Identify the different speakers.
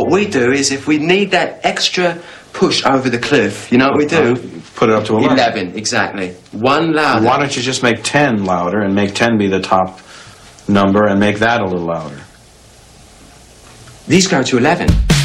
Speaker 1: what we do is if we need that extra push over the cliff, you know what we do?
Speaker 2: Put it up to 11.
Speaker 1: 11, exactly. One louder.
Speaker 2: Why don't you just make 10 louder and make 10 be the top number and make that a little louder?
Speaker 1: These go to 11.